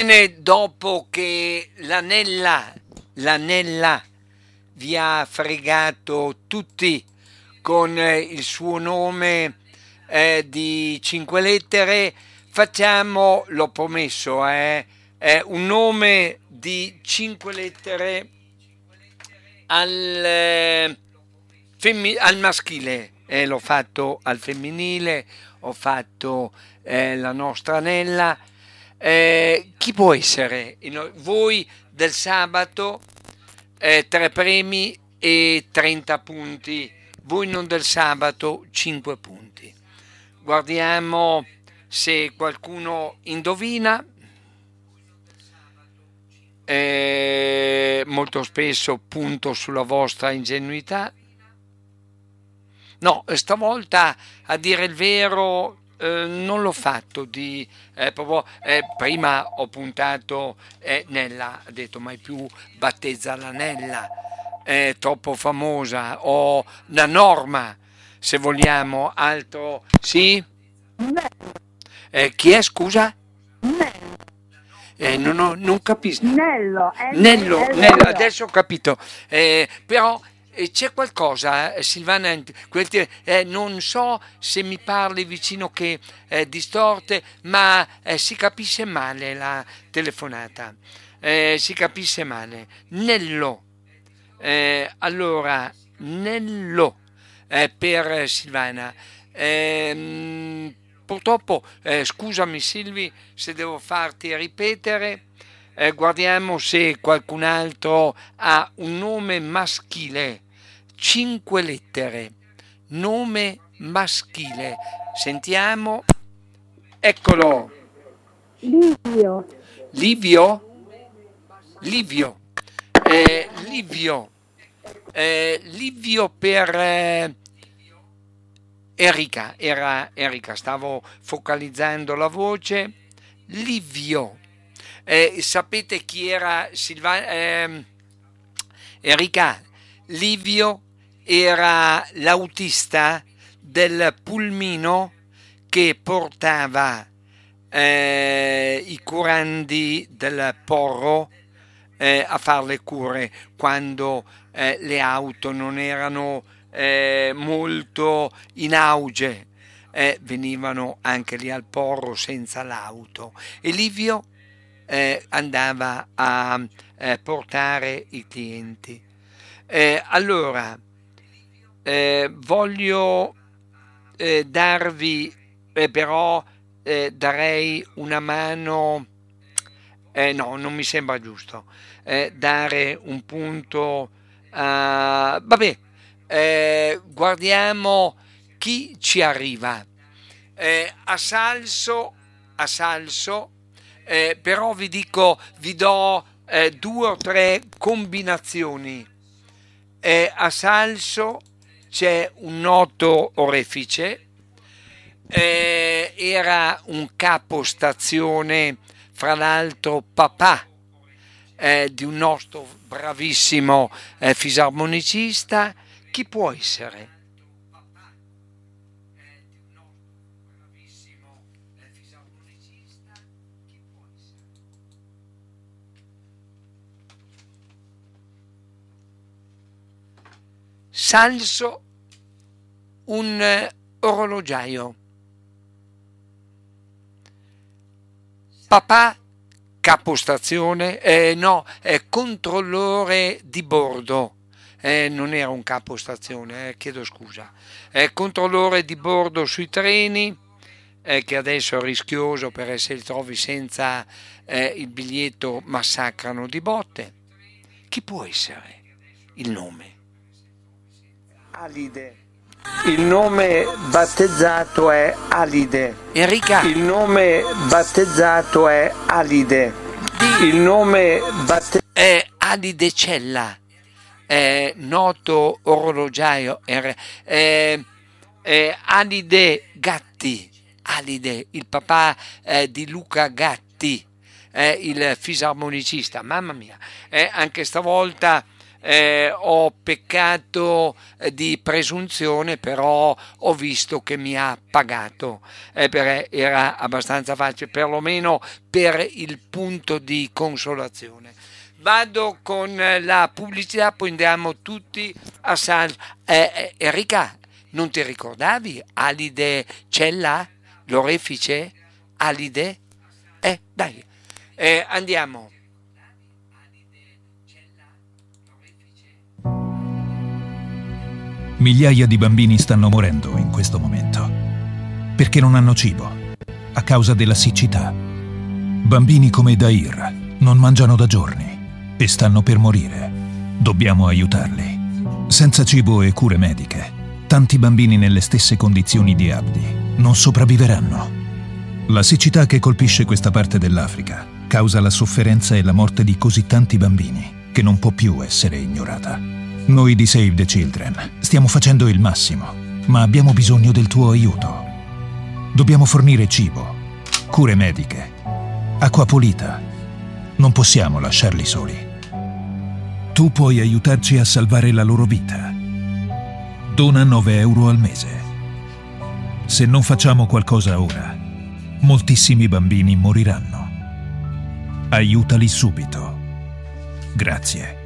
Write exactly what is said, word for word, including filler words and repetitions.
Bene, dopo che l'Anella, l'Anella vi ha fregato tutti con eh, il suo nome eh, di cinque lettere, facciamo, l'ho promesso, eh, eh, un nome di cinque lettere al, eh, femmi- al maschile. Eh, l'ho fatto al femminile, ho fatto eh, la nostra Anella. Eh, chi può essere? In- Voi del sabato, eh, tre premi e trenta punti, voi non del sabato, cinque punti. Guardiamo se qualcuno indovina. Eh, molto spesso punto sulla vostra ingenuità. No, stavolta a dire il vero eh, non l'ho fatto di eh, proprio, eh, prima ho puntato eh, Nella, ha detto mai più battezza la Nella, è troppo famosa, o la Norma, se vogliamo, altro, sì? Eh, chi è, scusa? Eh, non, ho- non capisco. Nello, Nello, Nello, Nello, adesso ho capito, eh, però eh, c'è qualcosa, eh, Silvana, quel ti- eh, non so se mi parli vicino che eh, distorte, ma eh, si capisce male la telefonata, eh, si capisce male. Nello, eh, allora, Nello, eh, per Silvana. Ehm, purtroppo, eh, scusami Silvi se devo farti ripetere, eh, guardiamo se qualcun altro ha un nome maschile, cinque lettere, nome maschile. Sentiamo, eccolo, Livio, Livio, Livio, eh, Livio, eh, Livio per eh, Erika, era Erika, stavo focalizzando la voce, Livio. Eh, sapete chi era Silva- ehm, Erika? Livio era l'autista del pulmino che portava eh, i curandi del Porro eh, a fare le cure quando eh, le auto non erano eh, molto in auge, eh, venivano anche lì al Porro senza l'auto e Livio eh, andava a eh, portare i clienti. Eh, allora, eh, voglio eh, darvi, eh, però eh, darei una mano, eh, no, non mi sembra giusto, eh, dare un punto a... Vabbè, eh, guardiamo chi ci arriva. Eh, a salso, a salso, eh, però vi dico, vi do eh, due o tre combinazioni. Eh, a salso c'è un noto orefice, eh, era un capostazione, fra l'altro papà eh, di un nostro bravissimo eh, fisarmonicista. Chi può essere? Salso, un eh, orologiaio. Papà, capostazione, eh, no, è controllore di bordo. Eh, non era un capostazione, eh, chiedo scusa. È controllore di bordo sui treni, eh, che adesso è rischioso perché se li trovi senza eh, il biglietto massacrano di botte. Chi può essere il nome? Alide. Il nome battezzato è Alide. Enrica. Il nome battezzato è Alide. Di. Il nome battezzato è Alide Cella, è noto orologiaio, è, è, è Alide Gatti, Alide, il papà eh, di Luca Gatti, è il fisarmonicista. Mamma mia, eh, anche stavolta eh, ho peccato di presunzione, però ho visto che mi ha pagato, eh, perché era abbastanza facile, perlomeno per il punto di consolazione. Vado con la pubblicità, poi andiamo tutti a Sal. Eh, eh, Enrica, non ti ricordavi? Alide Cella? L'orefice? Alide? Eh, dai, eh, andiamo. Migliaia di bambini stanno morendo in questo momento perché non hanno cibo a causa della siccità. Bambini come Dair non mangiano da giorni e stanno per morire. Dobbiamo aiutarli. Senza cibo e cure mediche, tanti bambini nelle stesse condizioni di Abdi non sopravviveranno. La siccità che colpisce questa parte dell'Africa causa la sofferenza e la morte di così tanti bambini che non può più essere ignorata. Noi di Save the Children stiamo facendo il massimo, ma abbiamo bisogno del tuo aiuto. Dobbiamo fornire cibo, cure mediche, acqua pulita. Non possiamo lasciarli soli. Tu puoi aiutarci a salvare la loro vita. Dona nove euro al mese. Se non facciamo qualcosa ora, moltissimi bambini moriranno. Aiutali subito. Grazie.